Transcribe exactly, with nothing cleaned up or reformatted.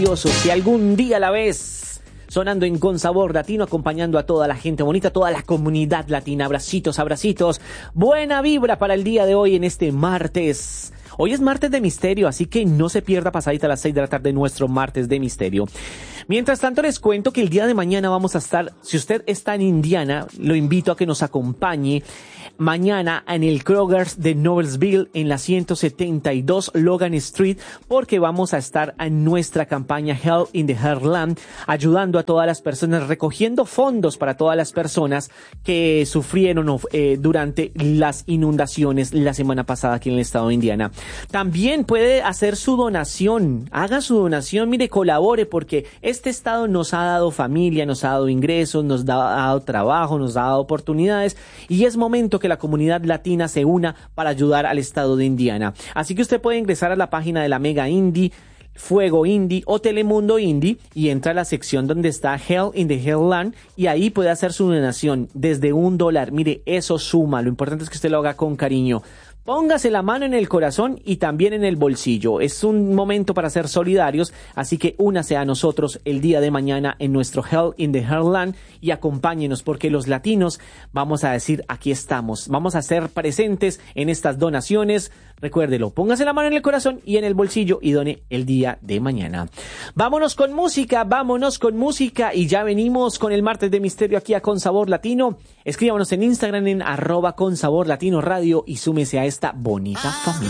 Si algún día la ves sonando en Con Sabor Latino, acompañando a toda la gente bonita, toda la comunidad latina. Abracitos, abracitos. Buena vibra para el día de hoy en este martes. Hoy es martes de misterio, así que no se pierda pasadita a las seis de la tarde nuestro martes de misterio. Mientras tanto les cuento que el día de mañana vamos a estar, si usted está en Indiana, lo invito a que nos acompañe mañana en el Kroger's de Noblesville en la ciento setenta y dos Logan Street, porque vamos a estar en nuestra campaña Hell in the Heartland, ayudando a todas las personas, recogiendo fondos para todas las personas que sufrieron eh, durante las inundaciones la semana pasada aquí en el estado de Indiana. También puede hacer su donación, haga su donación, mire, colabore, porque este estado nos ha dado familia, nos ha dado ingresos, nos ha dado trabajo, nos ha dado oportunidades, y es momento que la comunidad latina se una para ayudar al estado de Indiana. Así que usted puede ingresar a la página de la Mega Indie, Fuego Indie o Telemundo Indie y entra a la sección donde está Hell in the Heartland y ahí puede hacer su donación desde un dólar. Mire, eso suma. Lo importante es que usted lo haga con cariño. Póngase la mano en el corazón y también en el bolsillo. Es un momento para ser solidarios, así que únase a nosotros el día de mañana en nuestro Hell in the Heartland y acompáñenos, porque los latinos vamos a decir aquí estamos. Vamos a ser presentes en estas donaciones. Recuérdelo, póngase la mano en el corazón y en el bolsillo y done el día de mañana. Vámonos con música, vámonos con música y ya venimos con el martes de misterio aquí a Con Sabor Latino. Escríbanos en Instagram en arroba Con Sabor Latino Radio y súmese a esta bonita familia.